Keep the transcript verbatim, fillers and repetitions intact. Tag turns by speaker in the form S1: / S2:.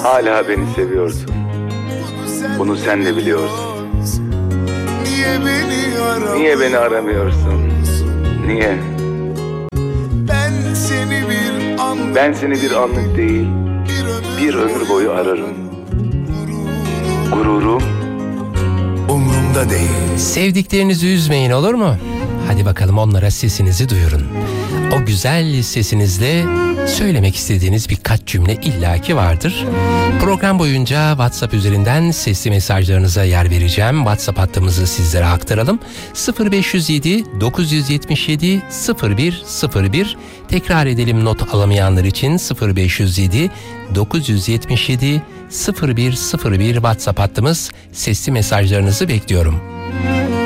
S1: hala beni seviyorsun. Bunu sen de biliyorsun.
S2: Niye beni aramıyorsun?
S1: Niye beni aramıyorsun? Niye?
S2: Ben seni bir anlık,
S1: Ben seni bir anlık değil, bir ömür boyu ararım. Gururum
S2: umrumda değil.
S3: Sevdiklerinizi üzmeyin, olur mu? Hadi bakalım onlara sesinizi duyurun. O güzel sesinizle söylemek istediğiniz birkaç cümle illaki vardır. Program boyunca WhatsApp üzerinden sesli mesajlarınıza yer vereceğim. WhatsApp hattımızı sizlere aktaralım. sıfır beş yüz yedi dokuz yüz yetmiş yedi sıfır bir sıfır bir. Tekrar edelim not alamayanlar için: sıfır beş yüz yedi dokuz yüz yetmiş yedi sıfır bir sıfır bir WhatsApp hattımız. Sesli mesajlarınızı bekliyorum.